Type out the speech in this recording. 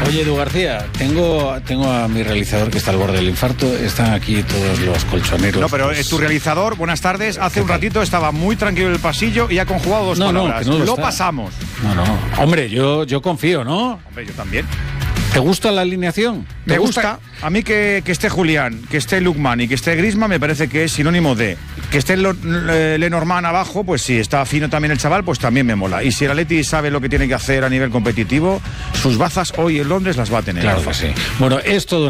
Oye, Edu García, tengo a mi realizador que está al borde del infarto. Están aquí todos los colchoneros. No, pero tu realizador, buenas tardes. Hace un ratito estaba muy tranquilo en el pasillo y ha conjugado dos palabras. No lo pasamos. No. Hombre, yo confío, ¿no? Hombre, yo también. ¿Te gusta la alineación? Me gusta. A mí que esté Julián, que esté Lukman y que esté Griezmann me parece que es sinónimo de. Que esté Lenormand abajo, pues si está fino también el chaval, pues también me mola. Y si el Atleti sabe lo que tiene que hacer a nivel competitivo, sus bazas hoy en Londres las va a tener. Claro que sí. Bueno, es todo